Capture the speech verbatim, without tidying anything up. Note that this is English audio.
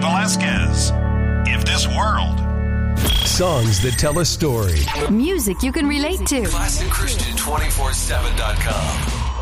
Velasquez. If This World. Songs that tell a story. Music you can relate to. Classic Christian two forty-seven dot com.